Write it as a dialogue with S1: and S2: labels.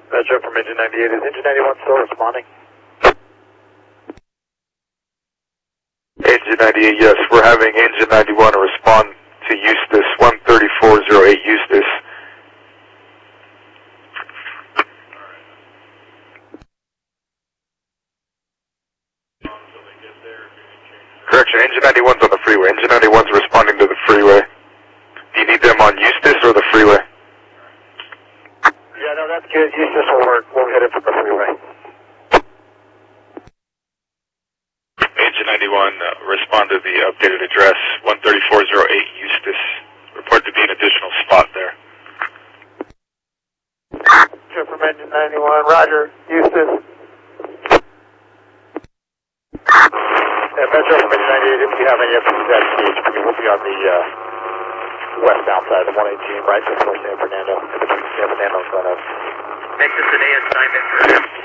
S1: Metro from engine 98. Is engine 91 still responding?
S2: Engine 98, yes. We're having engine 91 respond to Eustis, 13408 Eustis. Correction, engine 91's on the freeway. Engine 91's responding to the freeway. Do you need them on Eustis or the freeway?
S1: Yeah, no, that's good. Eustis will work. We'll hit it from the freeway.
S2: Engine 91, respond to the updated address, 13408 Eustis. Report to be an additional spot there.
S1: Metro from engine 91, roger. Eustis. Yeah, Metro from engine 98, if you have any FCZ CHP, we'll be on the westbound side of 118, right before San Fernando, in between San Fernando and Glen Oaks.
S3: Make this an AS assignment for